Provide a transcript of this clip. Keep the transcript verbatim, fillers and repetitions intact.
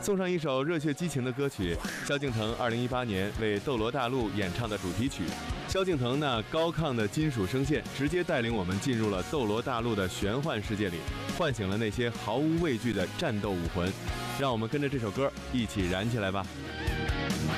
送上一首热血激情的歌曲，萧敬腾二零一八年为《斗罗大陆》演唱的主题曲。萧敬腾那高亢的金属声线，直接带领我们进入了《斗罗大陆》的玄幻世界里，唤醒了那些毫无畏惧的战斗武魂。让我们跟着这首歌一起燃起来吧！